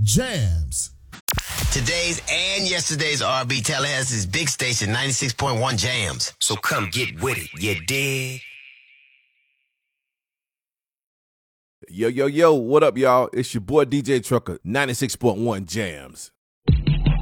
Jams. Today's and yesterday's R&B Tallahassee's big station, 96.1 Jams. So come get with it, you dig? Yo, what up, y'all? It's your boy DJ Trucker, 96.1 Jams.